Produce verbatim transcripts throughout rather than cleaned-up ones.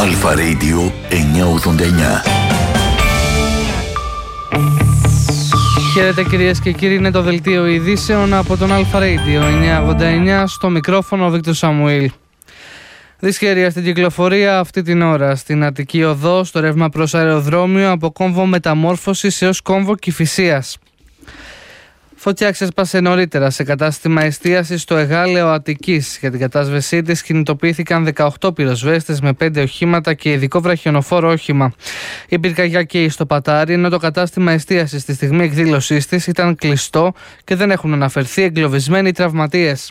Αλφα Radio εννιακόσια ογδόντα εννιά. Χαίρετε κυρίες και κύριοι, είναι το δελτίο ειδήσεων από τον Αλφα Radio εννιακόσια ογδόντα εννιά, στο μικρόφωνο ο Βίκτορ Σαμουήλ. Δυσχέρεια στην κυκλοφορία αυτή την ώρα στην Αττική Οδό, στο ρεύμα προς αεροδρόμιο, από κόμβο Μεταμόρφωσης έως κόμβο Κηφισίας. Φωτιά ξέσπασε νωρίτερα σε κατάστημα εστίασης στο Εγάλεο Αττικής. Για την κατάσβεσή της κινητοποιήθηκαν δεκαοκτώ πυροσβέστες με πέντε οχήματα και ειδικό βραχιονοφόρο όχημα. Η πυρκαγιά καίει στο Πατάρι, ενώ το κατάστημα εστίασης στη στιγμή εκδήλωσής της ήταν κλειστό και δεν έχουν αναφερθεί εγκλωβισμένοι τραυματίες.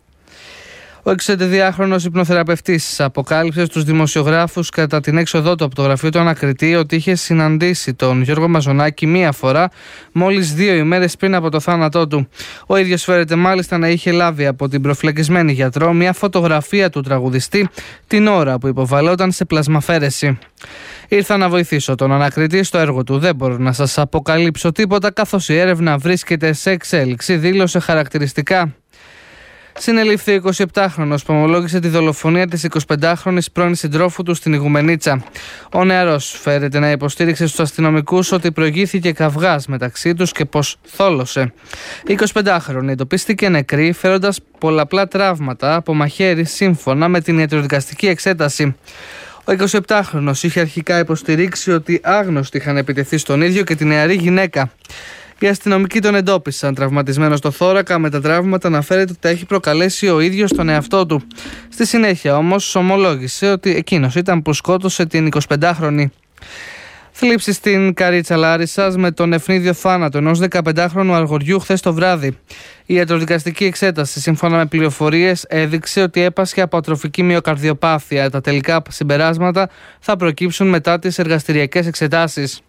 Ο εξηντεδυάχρονος υπνοθεραπευτής αποκάλυψε στους δημοσιογράφους κατά την έξοδό του από το γραφείο του ανακριτή ότι είχε συναντήσει τον Γιώργο Μαζονάκη μία φορά μόλις δύο ημέρες πριν από το θάνατό του. Ο ίδιος φέρεται μάλιστα να είχε λάβει από την προφυλακισμένη γιατρό μία φωτογραφία του τραγουδιστή την ώρα που υποβαλλόταν σε πλασμαφέρεση. Ήρθα να βοηθήσω τον ανακριτή στο έργο του. Δεν μπορώ να σας αποκαλύψω τίποτα καθώς η έρευνα βρίσκεται σε εξέλιξη, δήλωσε χαρακτηριστικά. Συνελήφθη ο εικοσιεπτάχρονος που ομολόγησε τη δολοφονία της εικοσιπεντάχρονης πρώην συντρόφου του στην Ιγουμενίτσα. Ο νεαρός φέρεται να υποστήριξε στους αστυνομικούς ότι προηγήθηκε καυγάς μεταξύ τους και πως θόλωσε. Η εικοσιπεντάχρονη εντοπίστηκε νεκρή φέροντας πολλαπλά τραύματα από μαχαίρι σύμφωνα με την ιατροδικαστική εξέταση. Ο εικοσιεπτάχρονος είχε αρχικά υποστηρίξει ότι άγνωστοι είχαν επιτεθεί στον ίδιο και τη νεαρή γυναίκα. Οι αστυνομικοί τον εντόπισαν τραυματισμένο στο θώρακα με τα τραύματα να φέρεται ότι τα έχει προκαλέσει ο ίδιος τον εαυτό του. Στη συνέχεια όμως ομολόγησε ότι εκείνος ήταν που σκότωσε την εικοσιπεντάχρονη. Θλίψη στην Καρίτσα Λάρισσας με τον ευνίδιο θάνατο ενός δεκαπεντάχρονου αγοριού χθες το βράδυ. Η ιατροδικαστική εξέταση, σύμφωνα με πληροφορίες, έδειξε ότι έπασχε από ατροφική μυοκαρδιοπάθεια. Τα τελικά συμπεράσματα θα προκύψουν μετά τις εργαστηριακές εξετάσεις.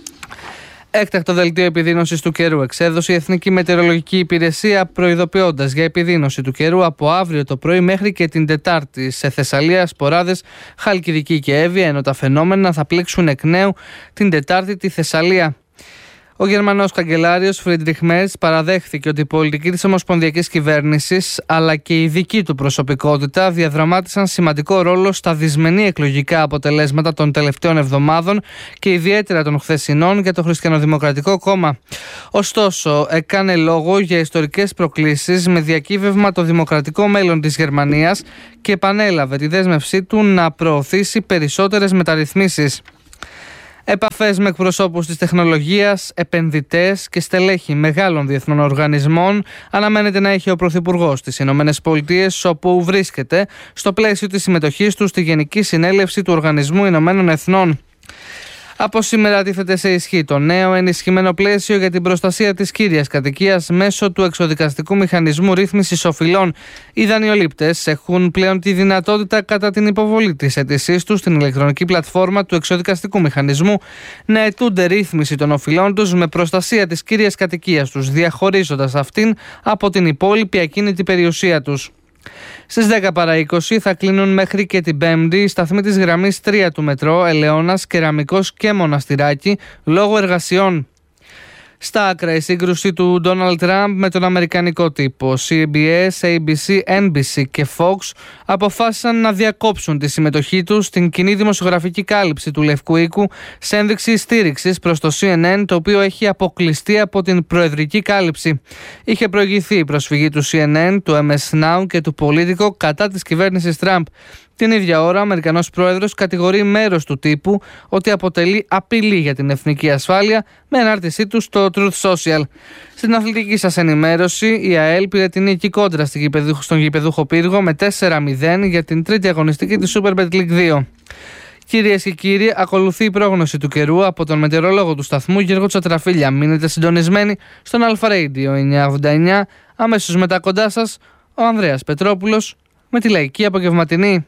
Έκτακτο δελτίο επιδείνωσης του καιρού εξέδωσε η Εθνική Μετεωρολογική Υπηρεσία, προειδοποιώντας για επιδείνωση του καιρού από αύριο το πρωί μέχρι και την Τετάρτη σε Θεσσαλία, Σποράδες, Χαλκιδική και Εύβοια, ενώ τα φαινόμενα θα πλήξουν εκ νέου την Τετάρτη τη Θεσσαλία. Ο Γερμανός καγκελάριος Φρίντριχ Μέρτς παραδέχθηκε ότι η πολιτική της ομοσπονδιακής κυβέρνησης αλλά και η δική του προσωπικότητα διαδραμάτισαν σημαντικό ρόλο στα δυσμενή εκλογικά αποτελέσματα των τελευταίων εβδομάδων και ιδιαίτερα των χθεσινών για το Χριστιανοδημοκρατικό Κόμμα. Ωστόσο, έκανε λόγο για ιστορικές προκλήσεις με διακύβευμα το δημοκρατικό μέλλον της Γερμανίας και επανέλαβε τη δέσμευσή του να προωθήσει περισσότερες μεταρρυθμίσεις. Επαφές με εκπροσώπους της τεχνολογίας, επενδυτές και στελέχη μεγάλων διεθνών οργανισμών αναμένεται να έχει ο Πρωθυπουργός της Ηνωμένες Πολιτείες, όπου βρίσκεται στο πλαίσιο της συμμετοχής του στη Γενική Συνέλευση του Οργανισμού Ηνωμένων Εθνών. Από σήμερα τίθεται σε ισχύ το νέο ενισχυμένο πλαίσιο για την προστασία της κύριας κατοικίας μέσω του εξοδικαστικού μηχανισμού ρύθμισης οφειλών. Οι δανειολήπτες έχουν πλέον τη δυνατότητα κατά την υποβολή της αίτησής τους στην ηλεκτρονική πλατφόρμα του εξοδικαστικού μηχανισμού να αιτούνται ρύθμιση των οφειλών τους με προστασία της κύριας κατοικίας τους, διαχωρίζοντας αυτήν από την υπόλοιπη ακίνητη περιουσία τους. Στις δέκα παρά είκοσι θα κλείνουν μέχρι και την Πέμπτη οι σταθμοί της γραμμής τρία του μετρό Ελαιώνας, Κεραμικός και Μοναστηράκι λόγω εργασιών. Στα άκρα η σύγκρουση του Ντόναλντ Τραμπ με τον αμερικανικό τύπο. σι μπι ες, έι μπι σι, εν μπι σι και Fox αποφάσισαν να διακόψουν τη συμμετοχή τους στην κοινή δημοσιογραφική κάλυψη του Λευκού Οίκου σε ένδειξη στήριξης προς το σι εν εν, το οποίο έχει αποκλειστεί από την προεδρική κάλυψη. Είχε προηγηθεί η προσφυγή του σι εν εν, του εμ ες Now και του Politico κατά της κυβέρνησης Τραμπ. Την ίδια ώρα, ο Αμερικανός πρόεδρος κατηγορεί μέρος του τύπου ότι αποτελεί απειλή για την εθνική ασφάλεια με ενάρτησή του στο Truth Social. Στην αθλητική σας ενημέρωση, η ΑΕΛ πήρε την νίκη κόντρα στον γηπεδούχο Πύργο με τέσσερα μηδέν για την τρίτη αγωνιστική της Super Bet League δύο. Κυρίες και κύριοι, ακολουθεί η πρόγνωση του καιρού από τον μετεωρολόγο του σταθμού Γιώργο Τσατραφίλια. Μείνετε συντονισμένοι στον Αλφα Radio εννιακόσια ογδόντα εννιά. Αμέσως μετά κοντά σας, ο Ανδρέας Πετρόπουλος με τη λαϊκή απογευματινή.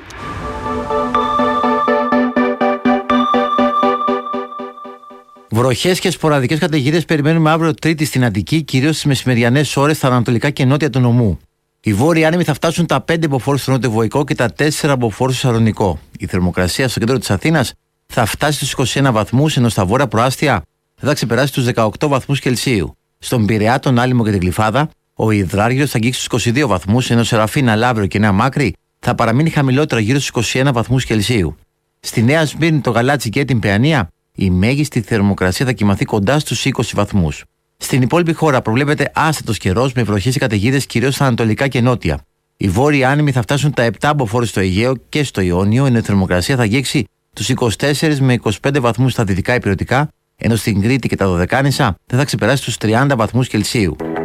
Βροχές και σποραδικές καταιγίδες περιμένουμε αύριο Τρίτη στην Αττική, κυρίως στις μεσημεριανές ώρες στα ανατολικά και νότια του νομού. Οι βόρειοι άνεμοι θα φτάσουν τα πέντε μποφόρ στο νότιο-βοϊκό και τα τέσσερα μποφόρ στο Σαλονικό. Η θερμοκρασία στο κέντρο της Αθήνας θα φτάσει στους είκοσι ένα βαθμούς, ενώ στα βόρεια προάστια θα ξεπεράσει τους δεκαοκτώ βαθμούς Κελσίου. Στον Πειραιά, τον Άλυμο και την Γλυφάδα, ο υδράργυρος θα αγγίξει στους είκοσι δύο βαθμούς, ενώ σε Ραφίνα, Λαύριο και Νέα Μάκρη θα παραμείνει χαμηλότερο γύρω στους είκοσι ένα βαθμούς Κελσίου. Στη Νέα Σμύρνη, το Γαλάτσι και την Παιανία, η μέγιστη θερμοκρασία θα κοιμαθεί κοντά στους είκοσι βαθμούς. Στην υπόλοιπη χώρα προβλέπεται άστατος καιρός με βροχές και καταιγίδες κυρίως στα ανατολικά και νότια. Οι βόρειοι άνεμοι θα φτάσουν τα επτά μποφόρ στο Αιγαίο και στο Ιόνιο, ενώ η θερμοκρασία θα αγγίξει τους είκοσι τέσσερις με είκοσι πέντε βαθμούς στα δυτικά ηπειρωτικά, ενώ στην Κρήτη και τα Δωδεκάνησα δεν θα ξεπεράσει τους τριάντα βαθμούς Κελσίου.